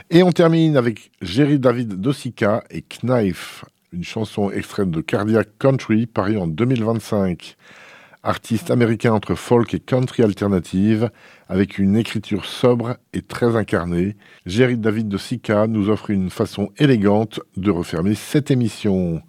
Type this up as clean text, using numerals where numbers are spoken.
Et on termine avec Jerry David Dosica et Knife, une chanson extraite de Cardiac Country, paru en 2025. Artiste américain entre folk et country alternative, avec une écriture sobre et très incarnée, Jerry David Dosica nous offre une façon élégante de refermer cette émission.